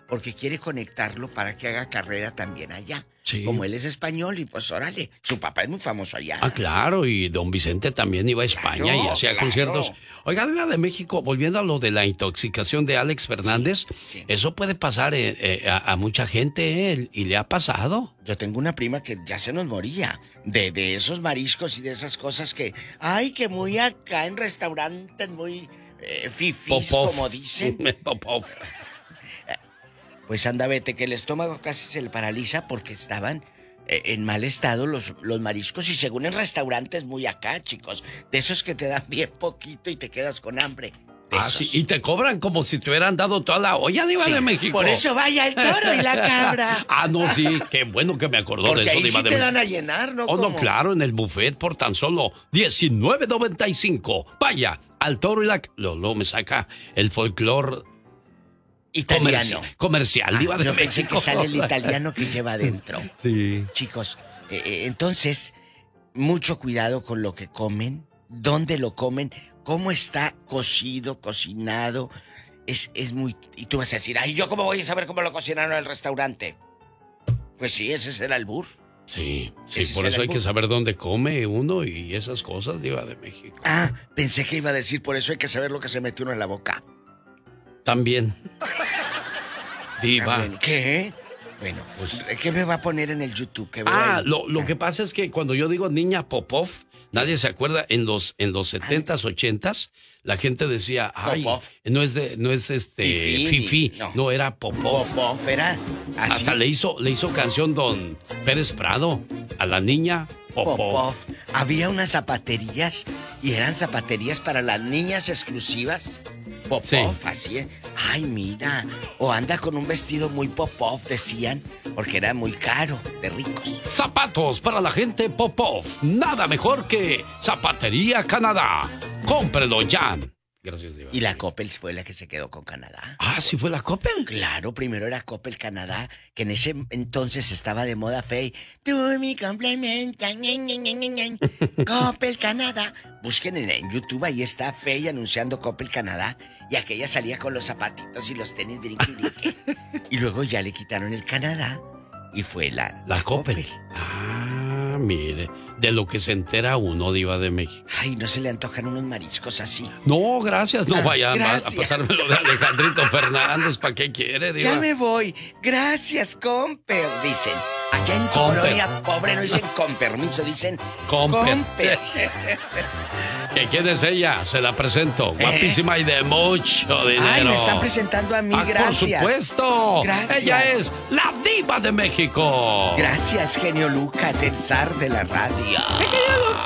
porque quiere conectarlo para que haga carrera también allá. Sí. Como él es español y pues órale, su papá es muy famoso allá. Ah, claro, y don Vicente también iba a España y hacía conciertos. Oiga, Diva de México, volviendo a lo de la intoxicación de Alex Fernández, sí. eso puede pasar a mucha gente, y le ha pasado. Yo tengo una prima que ya se nos moría de esos mariscos y de esas cosas que, ay, que muy acá en restaurantes muy fifís, como dicen. Popov. Pues anda, vete, que el estómago casi se le paraliza porque estaban en mal estado los mariscos y según en restaurantes muy acá, chicos. De esos que te dan bien poquito y te quedas con hambre. Sí, y te cobran como si te hubieran dado toda la olla, Diva de México. Por eso vaya el toro y la cabra. No, sí, qué bueno que me acordó porque de eso, ahí Diva sí de te México. dan a llenar, ¿no? No, claro, en el buffet por tan solo $19.95. Vaya, al toro y la... Luego me saca el folclore italiano. Comercial, Diva de yo México. pensé que sale el italiano que lleva adentro. Sí. Chicos, entonces, mucho cuidado con lo que comen, dónde lo comen, cómo está cocido, cocinado. Es muy... Y tú vas a decir, ay, ¿yo cómo voy a saber cómo lo cocinaron en el restaurante? Pues sí, ese es el albur. Sí, por eso hay que saber dónde come uno y esas cosas, Diva de México. Pensé que iba a decir, por eso hay que saber lo que se mete uno en la boca. También. Diva. Bueno, ¿qué? Bueno, pues, ¿qué me va a poner en el YouTube? Lo que pasa es que cuando yo digo niña Popov, nadie se acuerda. En los 70s, 80s, la gente decía, ay, Popov. no es Fifi, no era Popov. Popov era así. Hasta le hizo canción don Pérez Prado a la niña Popov. Había unas zapaterías y eran zapaterías para las niñas exclusivas. Popov, así. Ay, mira. O anda con un vestido muy Popov, decían, porque era muy caro, de ricos. Zapatos para la gente Popov. Nada mejor que Zapatería Canadá. Cómprelo ya. Gracias, Diva. Y la Coppel fue la que se quedó con Canadá. ¿Sí fue la Coppel? Claro, primero era Coppel Canadá, que en ese entonces estaba de moda Fey. Tú mi complementa, Coppel Canadá. Busquen en YouTube, ahí está Fey anunciando Coppel Canadá. Y aquella salía con los zapatitos y los tenis brinque. Y luego ya le quitaron el Canadá y fue la Coppel. Mire, de lo que se entera uno, Diva de México. Ay, ¿no se le antojan unos mariscos así? No, gracias, no vaya a pasármelo de Alejandrito Fernández. ¿Para qué quiere, Diva? Ya me voy. Gracias, comper, dicen. Allá en Colonia pobre no dicen con permiso, dicen comper. ¿Quién es ella? Se la presento. Guapísima y de mucho dinero. Ay, me están presentando a mí, gracias. Por supuesto. Gracias. Ella es la Diva de México. Gracias, genio Lucas, el zar de la radio. ¡Genio